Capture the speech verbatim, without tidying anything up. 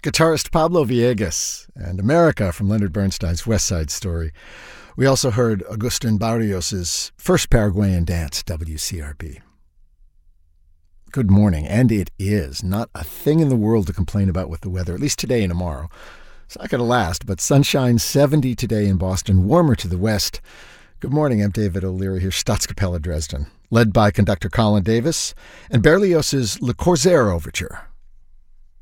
guitarist Pablo Villegas, and America from Leonard Bernstein's West Side Story. We also heard Agustin Barrios' First Paraguayan Dance, W C R B. Good morning, and it is. Not a thing in the world to complain about with the weather, at least today and tomorrow. It's not going to last, but sunshine, seventy today in Boston, warmer to the west. Good morning, I'm David O'Leary here, Staatskapelle Dresden, led by conductor Colin Davis, and Berlioz's Le Corsaire Overture.